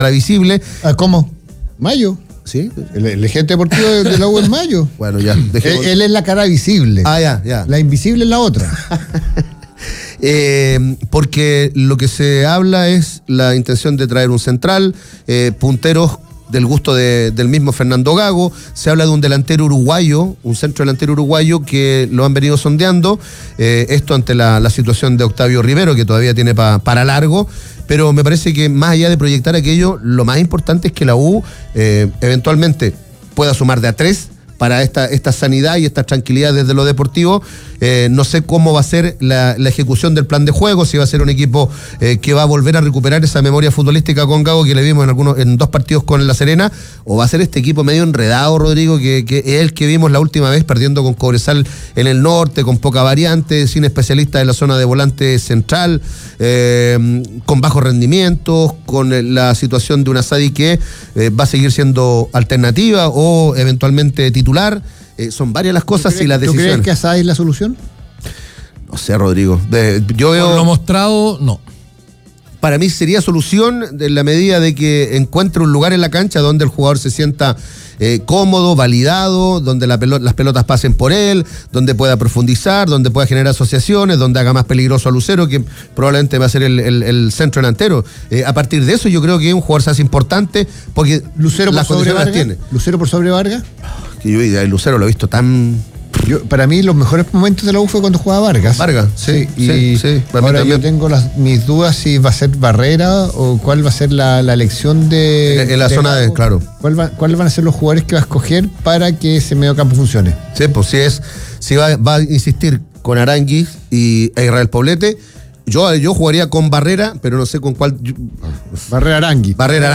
visible. ¿Cómo? Mayo. ¿Sí? El agente deportivo de la U es Mayo. Bueno, ya. Él es la cara visible. Ya. La invisible es la otra. Porque lo que se habla es la intención de traer un central, punteros del gusto del mismo Fernando Gago. Se habla de un delantero uruguayo, un centro delantero uruguayo que lo han venido sondeando, esto ante la situación de Octavio Rivero, que todavía tiene para largo. Pero me parece que más allá de proyectar aquello, lo más importante es que la U eventualmente pueda sumar de a 3 para esta sanidad y esta tranquilidad desde lo deportivo. No sé cómo va a ser la ejecución del plan de juego, si va a ser un equipo que va a volver a recuperar esa memoria futbolística con Gago que le vimos en 2 partidos con La Serena, o va a ser este equipo medio enredado, Rodrigo, que es el que vimos la última vez perdiendo con Cobresal en el norte, con poca variante, sin especialistas en la zona de volante central, con bajos rendimientos, con la situación de una Asadi que va a seguir siendo alternativa o eventualmente titular. Son varias las cosas y las decisiones. ¿Tú crees que Asadi es la solución? No sé, Rodrigo. Yo veo. Por lo mostrado, no. Para mí sería solución en la medida de que encuentre un lugar en la cancha donde el jugador se sienta cómodo, validado, donde las pelotas pasen por él, donde pueda profundizar, donde pueda generar asociaciones, donde haga más peligroso a Lucero, que probablemente va a ser el centro delantero. A partir de eso yo creo que es un jugador más importante, porque Lucero las por sobre condiciones las Vargas. tiene. Lucero por sobre Vargas. Que yo el Lucero lo he visto tan... Para mí los mejores momentos de la U fue cuando jugaba Vargas. Sí. Ahora yo tengo mis dudas si va a ser Barrera o cuál va a ser la elección de... En la zona de, claro. ¿Cuáles van a ser los jugadores que va a escoger para que ese mediocampo funcione? Sí, pues si va a insistir con Aranguis y Israel Poblete. Yo jugaría con Barrera, pero no sé con cuál. Barrera Arangui.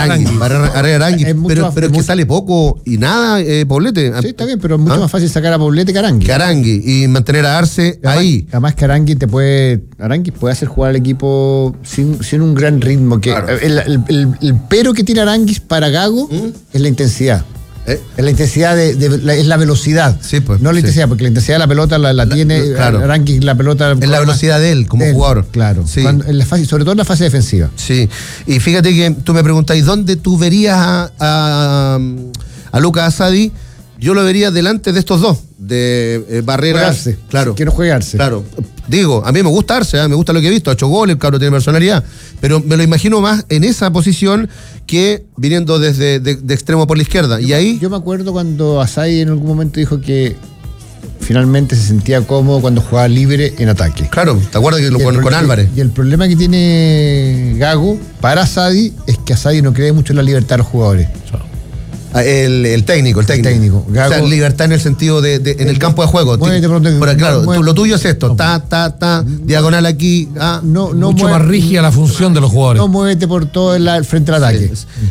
Pero es que sale poco y nada, Poblete. Sí, está bien, pero es mucho más fácil sacar a Poblete que Arangui. Y mantener a Arce ahí. Además que Arangui puede hacer jugar al equipo sin un gran ritmo. Que claro. El pero que tiene Aranguis para Gago es la intensidad. Es la intensidad es la velocidad. Sí, pues, no la intensidad, porque la intensidad de la pelota la tiene claro. Aranguis, la pelota. Es la velocidad de él como jugador. Claro. Sí. Sobre todo en la fase defensiva. Sí. Y fíjate que tú me preguntáis, ¿dónde tú verías a Lucas Asadi? Yo lo vería delante de estos dos, de Barrera. Arce. Claro. Quiero jugarse. Claro. Digo, a mí me gusta Arce, me gusta lo que he visto, ha hecho goles, el cabro tiene personalidad, pero me lo imagino más en esa posición que viniendo desde de extremo por la izquierda. Yo me acuerdo cuando Asadi en algún momento dijo que finalmente se sentía cómodo cuando jugaba libre en ataque. Claro, ¿te acuerdas que con Álvarez? Y el problema que tiene Gago para Asadi es que Asadi no cree mucho en la libertad de los jugadores. El técnico. Gago, o sea, libertad en el sentido en el campo de juego. Claro, lo tuyo es esto, diagonal aquí. Mucho más rígida la función de los jugadores. No muévete por todo el frente al ataque.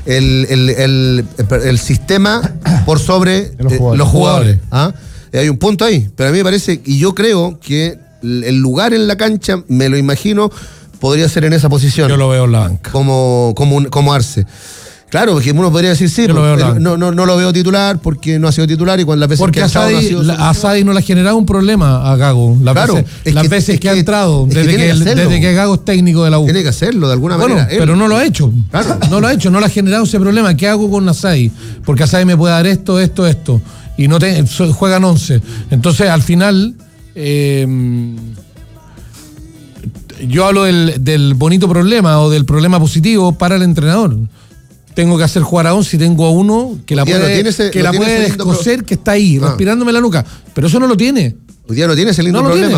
El sistema por sobre los jugadores. Hay un punto ahí, pero a mí me parece, y yo creo que el lugar en la cancha, me lo imagino, podría ser en esa posición. Yo lo veo en la banca. Como Arce. Claro, porque uno podría decir sí, no lo veo titular porque no ha sido titular y cuando las veces porque que ha entrado Asadi no le ha generado un problema a Gago. Las veces que ha entrado, desde que Gago es técnico de la U. Tiene que hacerlo de alguna manera. Pero no lo ha hecho. Claro. No lo ha hecho, no le ha generado ese problema. ¿Qué hago con Asadi? Porque Asadi me puede dar esto. Y juegan 11. Entonces, al final, yo hablo del bonito problema o del problema positivo para el entrenador. Tengo que hacer jugar a 11 y tengo a uno que la puede descoser, que está ahí, respirándome la nuca. Pero eso no lo tiene. Hoy día no tiene ese lindo problema.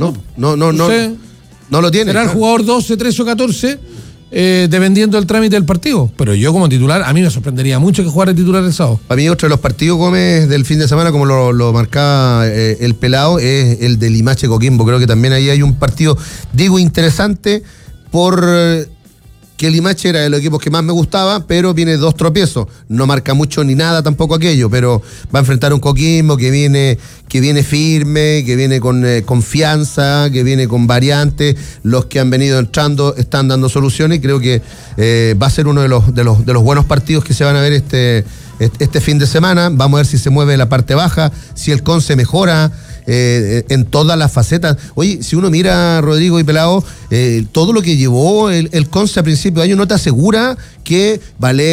No lo tiene. Será el jugador 12, 13 o 14, dependiendo del trámite del partido. Pero yo como titular, a mí me sorprendería mucho que jugara titular el sábado. Para mí otro de los partidos, Gómez, del fin de semana, como lo marcaba el pelado, es el de Limache Coquimbo. Creo que también ahí hay un partido, interesante por... que Limache era de los equipos que más me gustaba, pero viene 2 tropiezos. No marca mucho ni nada tampoco aquello, pero va a enfrentar un Coquimbo que viene firme, que viene con confianza, que viene con variantes. Los que han venido entrando están dando soluciones y creo que va a ser uno de los buenos partidos que se van a ver este fin de semana. Vamos a ver si se mueve la parte baja, si el Conce mejora. en todas las facetas. Oye, si uno mira, Rodrigo y Pelado, todo lo que llevó el Conce a principio de año no te asegura que